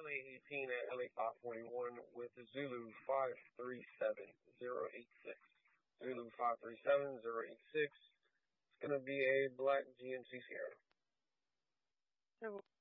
LA 18 at LA 541 with Zulu 537086. Zulu 537086. It's going to be a black GMC Sierra.